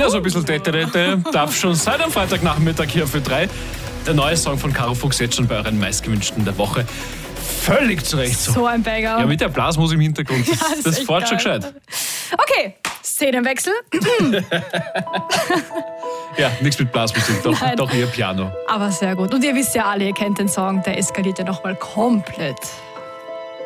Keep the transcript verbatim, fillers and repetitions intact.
eher so ein bisschen Tete, darf schon seit am Freitagnachmittag hier für drei. Der neue Song von Caro Fuchs jetzt schon bei euren meistgewünschten der Woche. Völlig zurecht so. So ein Bagger. Ja, mit der Blasmusik im Hintergrund. Das, Ja, das ist das echt fährt schon geil. gescheit. Okay, Szenenwechsel. Ja, nichts mit Blasmusik, doch, Nein. doch eher Piano. Aber sehr gut. Und ihr wisst ja alle, ihr kennt den Song, der eskaliert ja nochmal komplett.